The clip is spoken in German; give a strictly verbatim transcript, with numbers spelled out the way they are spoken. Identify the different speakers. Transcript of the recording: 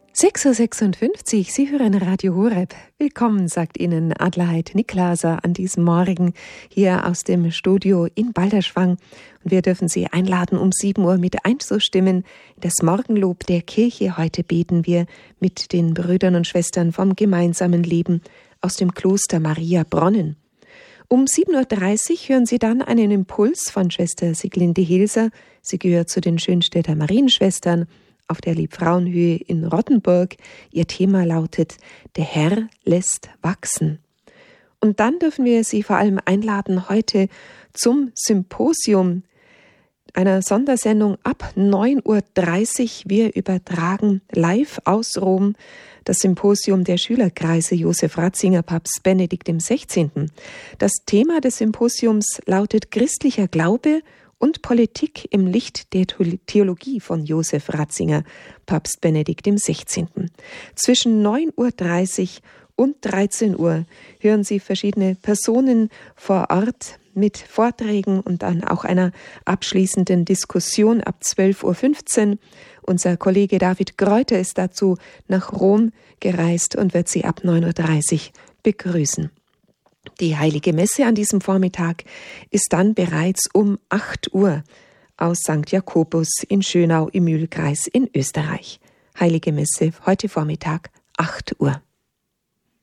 Speaker 1: sechs Uhr sechsundfünfzig, Sie hören Radio Horeb. Willkommen, sagt Ihnen Adelheid Niklaser an diesem Morgen hier aus dem Studio in Balderschwang. Und wir dürfen Sie einladen, um sieben Uhr mit einzustimmen. Das Morgenlob der Kirche. Heute beten wir mit den Brüdern und Schwestern vom gemeinsamen Leben aus dem Kloster Maria Bronnen. Um sieben Uhr dreißig hören Sie dann einen Impuls von Schwester Siglinde Hilser. Sie gehört zu den Schönstädter Marienschwestern auf der Liebfrauenhöhe in Rottenburg. Ihr Thema lautet: Der Herr lässt wachsen. Und dann dürfen wir Sie vor allem einladen heute zum Symposium, einer Sondersendung ab neun Uhr dreißig. Wir übertragen live aus Rom das Symposium der Schülerkreise Josef Ratzinger, Papst Benedikt der Sechzehnte. Das Thema des Symposiums lautet Christlicher Glaube und Politik im Licht der Theologie von Josef Ratzinger, Papst Benedikt der Sechzehnte. Zwischen neun Uhr dreißig und dreizehn Uhr hören Sie verschiedene Personen vor Ort mit Vorträgen und dann auch einer abschließenden Diskussion ab zwölf Uhr fünfzehn. Unser Kollege David Greuter ist dazu nach Rom gereist und wird Sie ab neun Uhr dreißig begrüßen. Die Heilige Messe an diesem Vormittag ist dann bereits um acht Uhr aus Sankt Jakobus in Schönau im Mühlkreis in Österreich. Heilige Messe heute Vormittag acht Uhr.